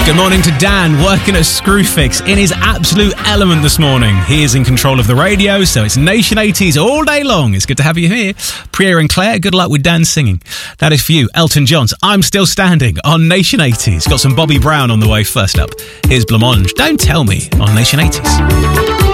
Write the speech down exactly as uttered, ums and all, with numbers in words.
Good morning to Dan, working at Screwfix in his absolute element this morning. He is in control of the radio, so it's Nation eighties all day long. It's good to have you here. Priya and Claire, good luck with Dan singing. That is for you. Elton John's I'm Still Standing on Nation eighties. Got some Bobby Brown on the way first up. Here's Blancmange, Don't Tell Me on Nation eighties.